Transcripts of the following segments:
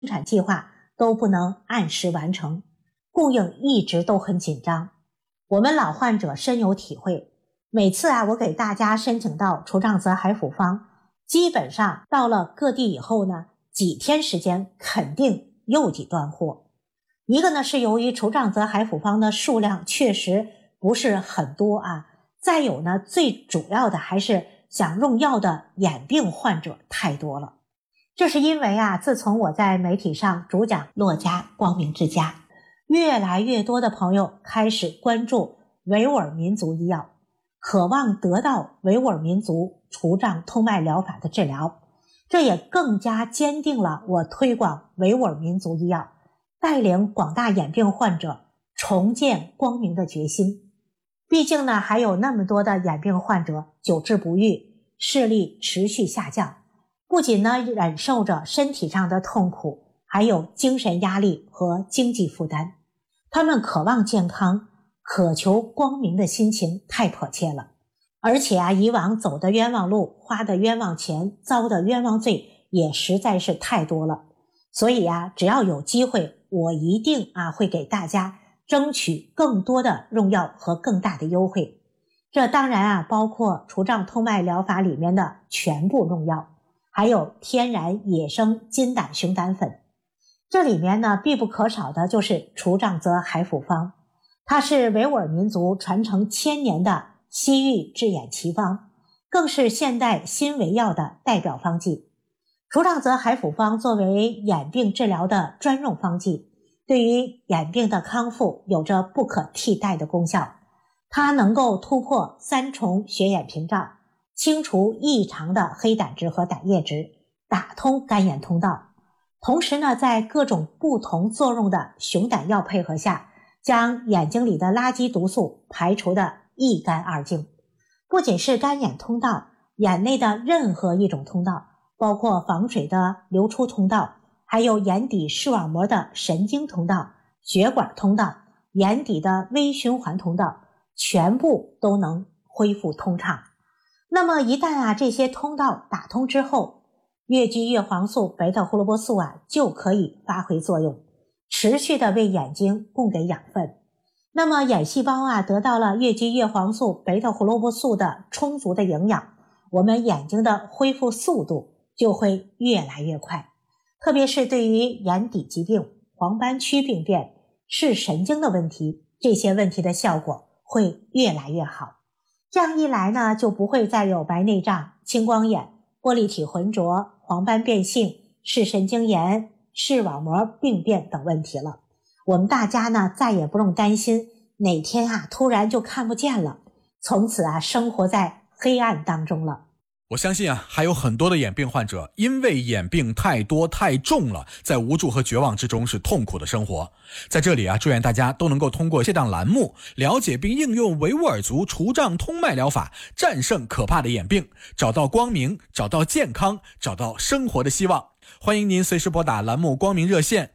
产计划都不能按时完成，供应一直都很紧张。我们老患者深有体会，每次我给大家申请到除障泽海辅方，基本上到了各地以后呢，几天时间肯定又几断货。一个呢是由于除障泽海辅方的数量确实不是很多再有呢最主要的还是想用药的眼病患者太多了。这是因为自从我在媒体上主讲洛家光明之家，越来越多的朋友开始关注维吾尔民族医药，渴望得到维吾尔民族除障通脉疗法的治疗，这也更加坚定了我推广维吾尔民族医药，带领广大眼病患者重见光明的决心。毕竟呢，还有那么多的眼病患者久治不愈，视力持续下降，不仅呢忍受着身体上的痛苦，还有精神压力和经济负担。他们渴望健康，渴求光明的心情太迫切了。而且以往走的冤枉路，花的冤枉钱，遭的冤枉罪也实在是太多了。所以只要有机会，我一定会给大家争取更多的用药和更大的优惠。这当然包括除障通脉疗法里面的全部用药，还有天然野生金胆熊胆粉。这里面呢必不可少的就是除障泽海辅方，它是维吾尔民族传承1000年的西域治眼奇方，更是现代新维药的代表方剂。除障泽海辅方作为眼病治疗的专用方剂，对于眼病的康复有着不可替代的功效。它能够突破3重血眼屏障，清除异常的黑胆汁和胆液质，打通肝眼通道。同时呢，在各种不同作用的熊胆药配合下，将眼睛里的垃圾毒素排除的一干二净。不仅是肝眼通道，眼内的任何一种通道，包括房水的流出通道，还有眼底视网膜的神经通道、血管通道、眼底的微循环通道，全部都能恢复通畅。那么一旦这些通道打通之后，越剧叶黄素、贝塔胡萝卜素就可以发挥作用，持续的为眼睛供给养分。那么眼细胞得到了越剧叶黄素、贝塔胡萝卜素的充足的营养，我们眼睛的恢复速度就会越来越快。特别是对于眼底疾病、黄斑区病变、视神经的问题，这些问题的效果会越来越好。这样一来呢，就不会再有白内障、青光眼、玻璃体浑浊、黄斑变性、视神经炎、视网膜病变等问题了。我们大家呢，再也不用担心哪天突然就看不见了，从此生活在黑暗当中了。 我相信还有很多的眼病患者因为眼病太多太重了，在无助和绝望之中是痛苦的生活。在这里祝愿大家都能够通过这档栏目了解并应用维吾尔族除障通脉疗法，战胜可怕的眼病，找到光明，找到健康，找到生活的希望。欢迎您随时拨打栏目光明热线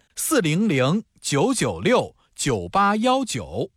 400-996-9819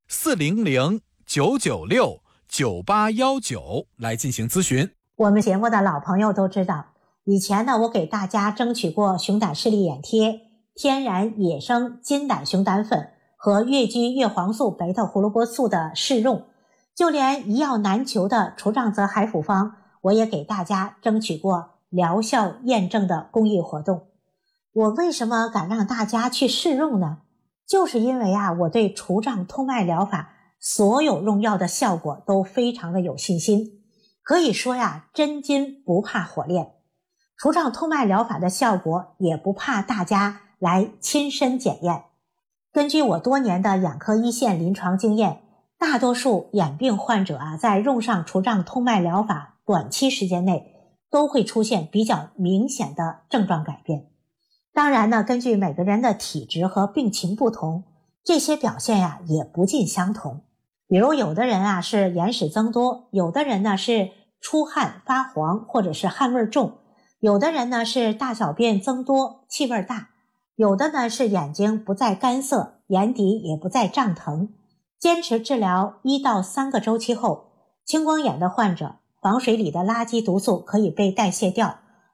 400-996-9819来进行咨询。 我们节目的老朋友都知道，以前呢我给大家争取过熊胆视力眼贴、天然野生金胆熊胆粉和越剧叶黄素、贝塔胡萝卜素的试用，就连一药难求的除障泽海辅方，我也给大家争取过疗效验证的公益活动。我为什么敢让大家去试用呢？就是因为我对除障通脉疗法所有用药的效果都非常的有信心。可以说真金不怕火炼，除障通脉疗法的效果也不怕大家来亲身检验。根据我多年的眼科一线临床经验，大多数眼病患者在用上除障通脉疗法短期时间内都会出现比较明显的症状改变。当然呢，根据每个人的体质和病情不同，这些表现也不尽相同。比如有的人是眼屎增多，有的人呢是出汗发黄或者是汗味重，有的人呢是大小便增多气味大，有的呢是眼睛不再干涩，眼底也不再胀疼。坚持治疗1到3个周期后，青光眼的患者房水里的垃圾毒素可以被代谢掉，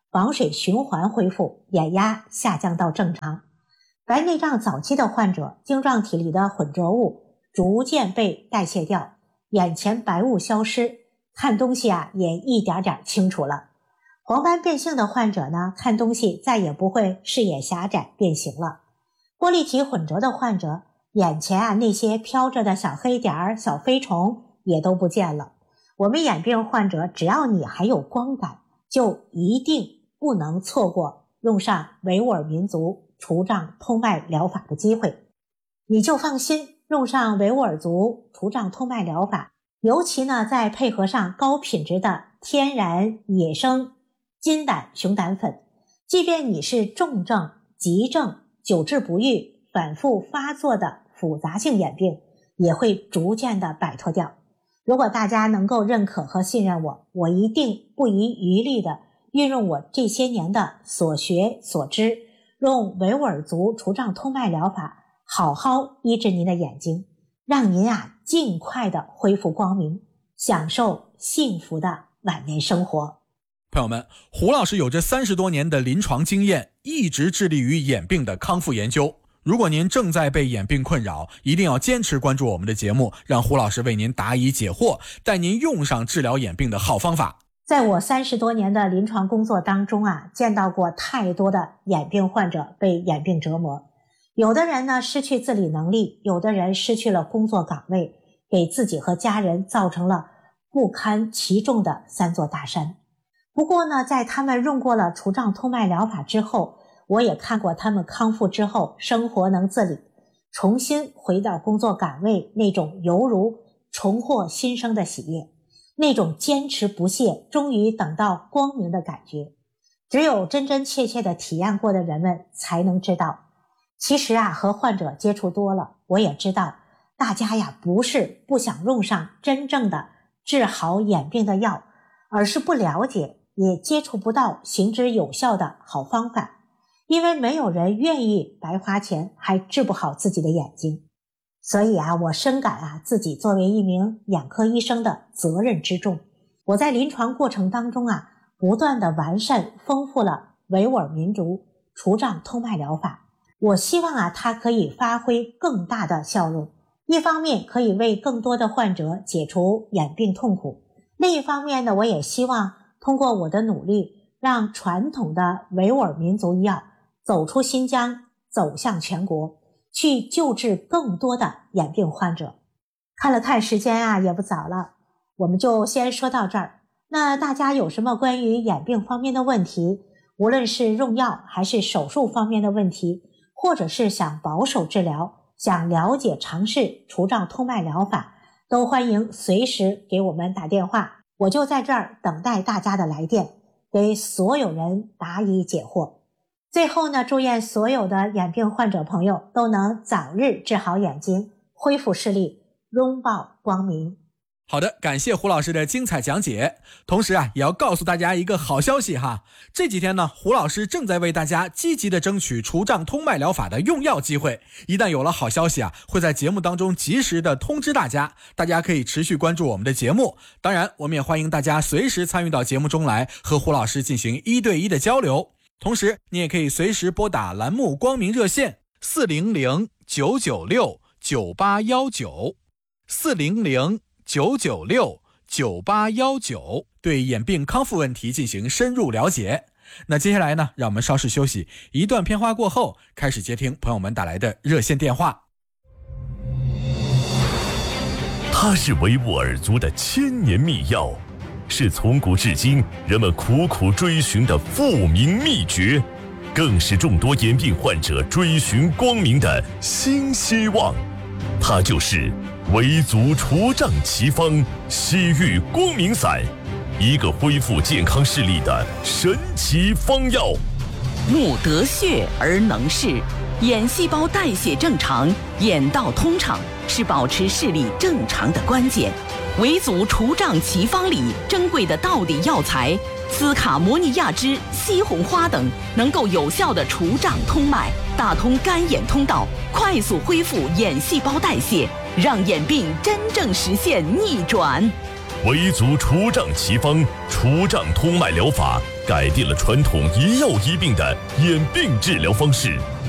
房水循环恢复，眼压下降到正常。白内障早期的患者，晶状体里的混浊物逐渐被代谢掉，眼前白雾消失，看东西也一点点清楚了。黄斑变性的患者呢，看东西再也不会视野狭窄变形了。玻璃体混浊的患者，眼前那些飘着的小黑点、小飞虫也都不见了。我们眼病患者，只要你还有光感，就一定不能错过用上维吾尔民族除障通脉疗法的机会。你就放心用上维吾尔族除障通脉疗法，尤其呢再配合上高品质的天然野生金胆熊胆粉，即便你是重症、急症、久治不愈、反复发作的复杂性眼病，也会逐渐的摆脱掉。如果大家能够认可和信任我，我一定不遗余力的运用我这些年的所学所知，用维吾尔族除障通脉疗法好好医治您的眼睛，让您尽快的恢复光明，享受幸福的晚年生活。 朋友们，胡老师有着30多年的临床经验，一直致力于眼病的康复研究。如果您正在被眼病困扰，一定要坚持关注我们的节目，让胡老师为您答疑解惑，带您用上治疗眼病的好方法。 在我30多年的临床工作当中见到过太多的眼病患者被眼病折磨。有的人呢失去自理能力，有的人失去了工作岗位，给自己和家人造成了不堪其重的3座大山。不过呢，在他们用过了除障通脉疗法之后，我也看过他们康复之后生活能自理，重新回到工作岗位，那种犹如重获新生的喜悦，那种坚持不懈终于等到光明的感觉，只有真真切切的体验过的人们才能知道。其实和患者接触多了，我也知道大家不是不想用上真正的治好眼病的药，而是不了解也接触不到行之有效的好方法。因为没有人愿意白花钱还治不好自己的眼睛，所以我深感自己作为一名眼科医生的责任之重。我在临床过程当中不断的完善丰富了维吾尔民族除障通脉疗法。我希望它可以发挥更大的效用，一方面可以为更多的患者解除眼病痛苦，另一方面呢，我也希望通过我的努力，让传统的维吾尔民族医药走出新疆，走向全国，去救治更多的眼病患者。看了看时间也不早了，我们就先说到这儿。那大家有什么关于眼病方面的问题，无论是用药还是手术方面的问题，或者是想保守治疗，想了解尝试除障通脉疗法，都欢迎随时给我们打电话，我就在这儿等待大家的来电，给所有人答疑解惑。最后呢，祝愿所有的眼病患者朋友都能早日治好眼睛，恢复视力，拥抱光明。 好的，感谢胡老师的精彩讲解。同时也要告诉大家一个好消息这几天呢，胡老师正在为大家积极的争取除障通脉疗法的用药机会。一旦有了好消息会在节目当中及时的通知大家，大家可以持续关注我们的节目。当然，我们也欢迎大家随时参与到节目中来，和胡老师进行1对1的交流。同时，你也可以随时拨打栏目光明热线400-996-9819 400-996-9819，对眼病康复问题进行深入了解。那接下来呢，让我们稍事休息，一段片花过后，开始接听朋友们打来的热线电话。 它是维吾尔族的千年秘药，是从古至今人们苦苦追寻的复明秘诀，更是众多眼病患者追寻光明的新希望。它就是维族除障奇方西域光明散，一个恢复健康视力的神奇方药。 目得血而能视，眼细胞代谢正常，眼道通畅，是保持视力正常的关键。维族除障奇方里珍贵的道理药材斯卡摩尼亚脂、西红花等，能够有效的除障通脉，打通干眼通道，快速恢复眼细胞代谢，让眼病真正实现逆转。 维族除障奇方除障通脉疗法改变了传统一药一病的眼病治疗方式。